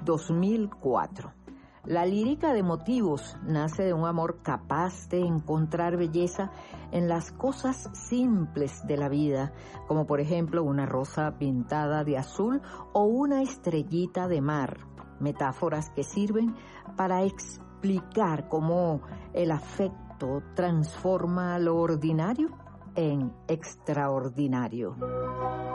2004. La lírica de Motivos nace de un amor capaz de encontrar belleza en las cosas simples de la vida, como por ejemplo una rosa pintada de azul o una estrellita de mar, metáforas que sirven para explicar cómo el afecto transforma lo ordinario en extraordinario.